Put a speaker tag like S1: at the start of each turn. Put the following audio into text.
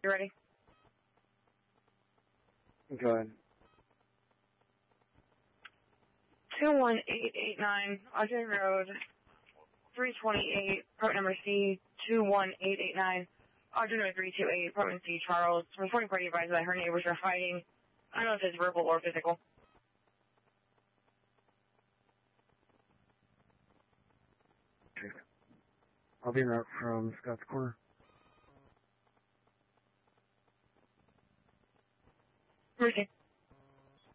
S1: You ready?
S2: Go ahead.
S1: 21889, Audrey Road, 328, apartment number C, 21889, Audrey Road 328, apartment C, Charles. Reporting party advised that her neighbors are fighting. I don't know if it's verbal or physical.
S2: Okay. I'll be en route from Scott's Corner.
S1: Mercy.